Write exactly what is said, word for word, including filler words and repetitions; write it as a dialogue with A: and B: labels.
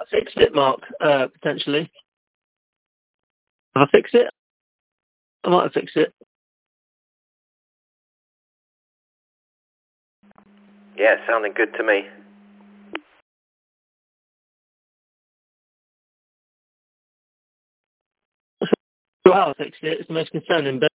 A: fixed it, Mark, uh, potentially. Have I fixed it? I might have fixed it.
B: Yeah, sounding good to me.
A: Well, I fixed it. It's the most concerning bit.